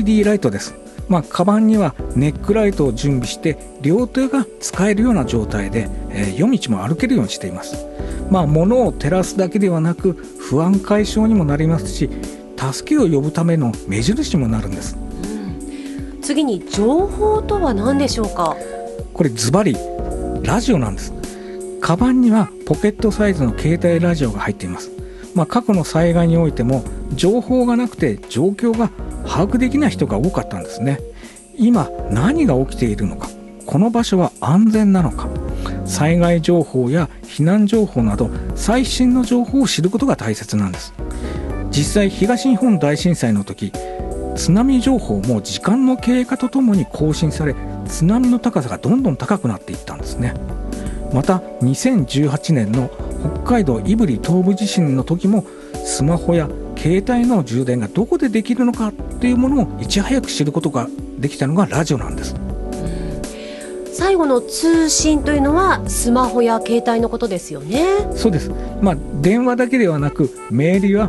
LED ライトです。カバンにはネックライトを準備して両手が使えるような状態で、夜道も歩けるようにしています。物を照らすだけではなく不安解消にもなりますし、助けを呼ぶための目印もなるんです。 次に情報とは何でしょうか？ これズバリラジオなんです。カバンにはポケットサイズの携帯ラジオが入っています。過去の災害においても情報がなくて状況が把握できない人が多かったんですね。今何が起きているのか、この場所は安全なのか、災害情報や避難情報など最新の情報を知ることが大切なんです。実際東日本大震災の時、津波情報も時間の経過とともに更新され、津波の高さがどんどん高くなっていったんですね。また2018年の北海道胆振東部地震の時もスマホや携帯の充電がどこでできるのかというものをいち早く知ることができたのがラジオなんです。 最後の通信というのはスマホや携帯のことですよね。 そうです。電話だけではなくメールや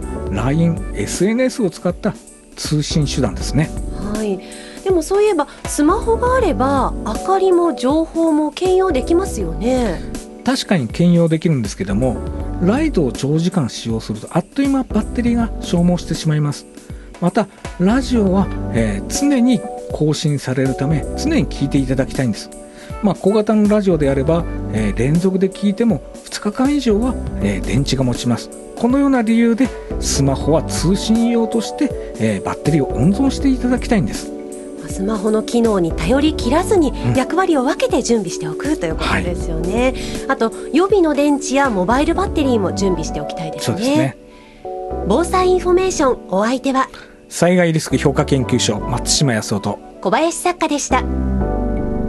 LINE、SNS を使った通信手段ですね。 はい。でもそういえばスマホがあれば明かりも情報も兼用できますよね。 確かに兼用できるんですけども、ライトを長時間使用するとあっという間バッテリーが消耗してしまいます。またラジオは、常に更新されるため常に聞いていただきたいんです。小型のラジオであれば、連続で聞いても2日間以上は、電池が持ちます。このような理由でスマホは通信用として、バッテリーを温存していただきたいんです。 スマホの機能に頼り切らずに役割を分けて準備しておくということですよね。あと予備の電池やモバイルバッテリーも準備しておきたいですね。 そうですね。 防災インフォメーション、お相手は災害リスク評価研究所松島康夫と小林作家でした。